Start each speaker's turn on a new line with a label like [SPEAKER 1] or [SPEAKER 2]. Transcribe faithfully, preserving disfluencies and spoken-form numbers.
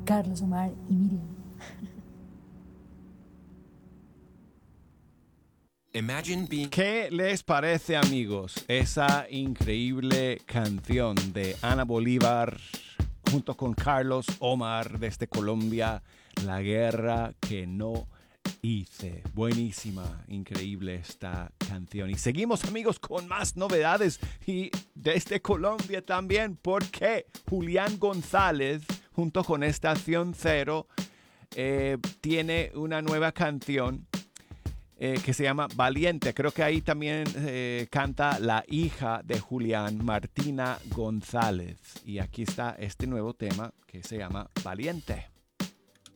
[SPEAKER 1] Carlos, Omar y Miriam.
[SPEAKER 2] Imagine being...
[SPEAKER 3] ¿Qué les parece, amigos, esa increíble canción de Ana Bolívar junto con Carlos Omar desde Colombia, La guerra que no hice? Buenísima, increíble esta canción. Y seguimos, amigos, con más novedades y desde Colombia también, porque Julián González junto con Estación Cero eh, tiene una nueva canción Eh, que se llama Valiente. Creo que ahí también eh, canta la hija de Julián, Martina González. Y aquí está este nuevo tema que se llama Valiente.